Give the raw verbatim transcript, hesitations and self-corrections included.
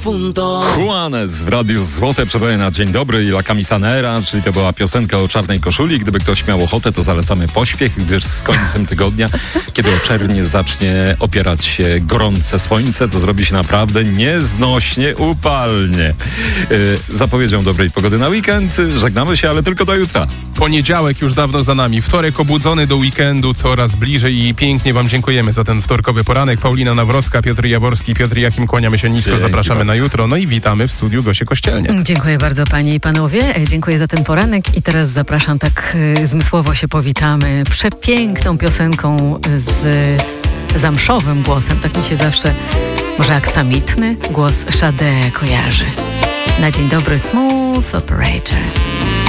Juanes w Radiu Złote przedaje na Dzień Dobry i La Camisanera, czyli to była piosenka o czarnej koszuli. Gdyby ktoś miał ochotę, to zalecamy pośpiech, gdyż z końcem tygodnia, kiedy o czernie zacznie opierać się gorące słońce, to zrobi się naprawdę nieznośnie upalnie. Yy, zapowiedzią dobrej pogody na weekend. Żegnamy się, ale tylko do jutra. Poniedziałek już dawno za nami. Wtorek obudzony do weekendu coraz bliżej i pięknie wam dziękujemy za ten wtorkowy poranek. Paulina Nawrocka, Piotr Jaworski, Piotr Jachim, kłaniamy się nisko, Dzięki zapraszamy bardzo. na jutro. No i witamy w studiu Gosię Kościelnie. Dziękuję bardzo panie i panowie, dziękuję za ten poranek i teraz zapraszam, tak y, zmysłowo się powitamy przepiękną piosenką z zamszowym głosem, tak mi się zawsze, może aksamitny głos Sade kojarzy. Na Dzień Dobry Smooth Operator.